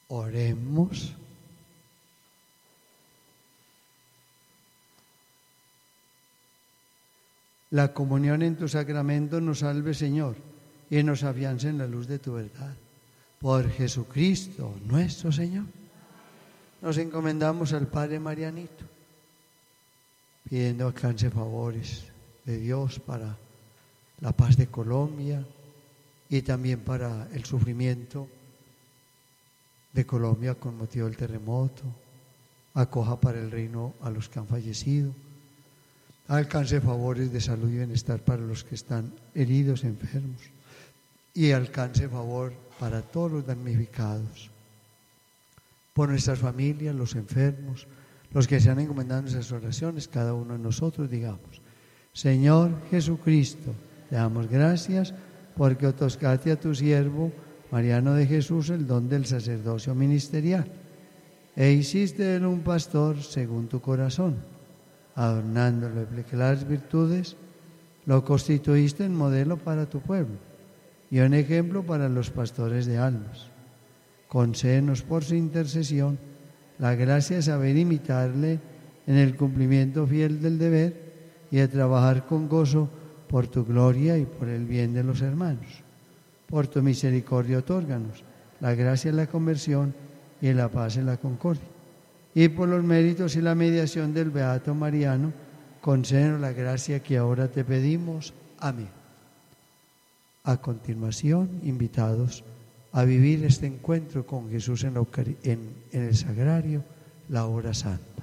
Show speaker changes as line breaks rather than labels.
Oremos. La comunión en tu sacramento nos salve, Señor, y nos afiance en la luz de tu verdad. Por Jesucristo nuestro Señor. Nos encomendamos al Padre Marianito, pidiendo alcance favores de Dios para la paz de Colombia y también para el sufrimiento de Colombia con motivo del terremoto. Acoja para el reino a los que han fallecido. Alcance favores de salud y bienestar para los que están heridos, enfermos. Y alcance favor para todos los damnificados. Por nuestras familias, los enfermos, los que se han encomendado en nuestras oraciones, cada uno de nosotros digamos: Señor Jesucristo, te damos gracias porque otorgaste a tu siervo Mariano de Jesús el don del sacerdocio ministerial e hiciste de él un pastor según tu corazón. Adornándolo de claras virtudes, lo constituiste en modelo para tu pueblo y un ejemplo para los pastores de almas. Concédenos por su intercesión la gracia de saber imitarle en el cumplimiento fiel del deber y de trabajar con gozo por tu gloria y por el bien de los hermanos. Por tu misericordia otórganos la gracia de la conversión y la paz en la concordia. Y por los méritos y la mediación del Beato Mariano, concédenos la gracia que ahora te pedimos. Amén. A continuación, invitados a vivir este encuentro con Jesús en el sagrario, la hora santa.